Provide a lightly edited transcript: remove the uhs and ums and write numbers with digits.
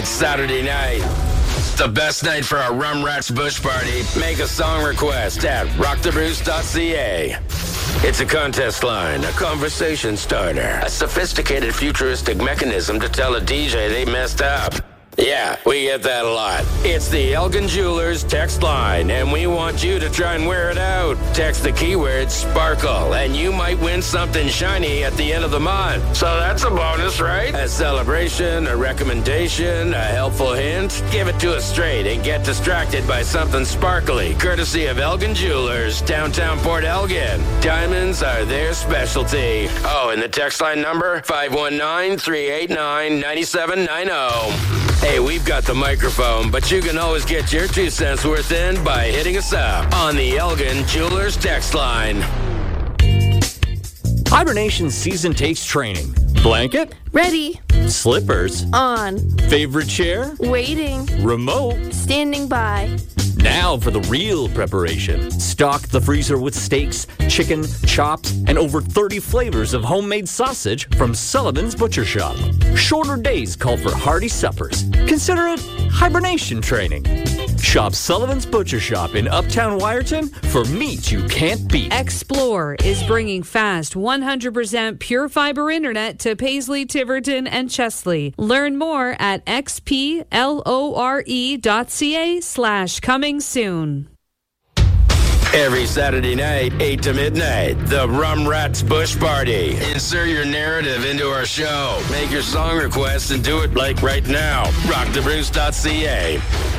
It's Saturday night. The best night for a Rum Rats Bush Party. Make a song request at rockthebruce.ca. It's a contest line, a conversation starter, a sophisticated futuristic mechanism to tell a DJ they messed up. Yeah, we get that a lot. It's the Elgin Jewelers text line, and we want you to try and wear it out. Text the keyword sparkle, and you might win something shiny at the end of the month. So that's a bonus, right? A celebration, a recommendation, a helpful hint. Give it to us straight and get distracted by something sparkly, courtesy of Elgin Jewelers, downtown Port Elgin. Diamonds are their specialty. Oh, and the text line number, 519-389-9790. Hey, we've got the microphone, but you can always get your 2 cents worth in by hitting us up on the Elgin Jewelers text line. Hibernation season takes training. Blanket? Ready. Slippers? On. Favorite chair? Waiting. Remote? Standing by. Now for the real preparation. Stock the freezer with steaks, chicken, chops, and over 30 flavors of homemade sausage from Sullivan's Butcher Shop. Shorter days call for hearty suppers. Consider it hibernation training. Shop Sullivan's Butcher Shop in Uptown Wyerton for meat you can't beat. Explore is bringing fast 100% pure fiber internet to Paisley, Tiverton, and Chesley. Learn more at xplore.ca/coming soon. Every Saturday night, 8 to midnight, the Rum Rats Bush Party. Insert your narrative into our show. Make your song request and do it like right now. rockthebruce.ca.